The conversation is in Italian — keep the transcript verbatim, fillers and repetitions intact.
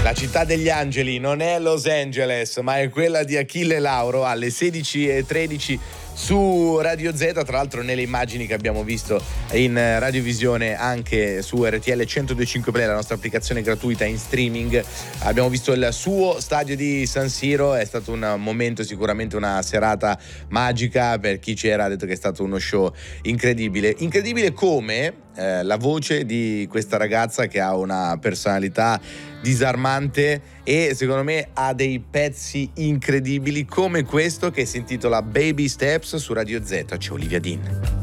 La città degli angeli non è Los Angeles, ma è quella di Achille Lauro alle sedici e tredici su Radio Z, tra l'altro nelle immagini che abbiamo visto in radiovisione anche su R T L centodue e cinque Play, la nostra applicazione gratuita in streaming. Abbiamo visto il suo stadio di San Siro, è stato un momento, sicuramente una serata magica per chi c'era, ha detto che è stato uno show incredibile. Incredibile come eh, la voce di questa ragazza che ha una personalità disarmante e secondo me ha dei pezzi incredibili come questo che si intitola Baby Steps su Radio Z. C'è Olivia Dean.